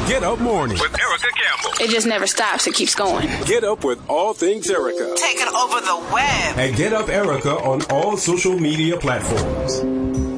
Get Up Morning with Erica Campbell. It just never stops. It keeps going. Get up with all things Erica. Taking over the web. And Get Up Erica on all social media platforms.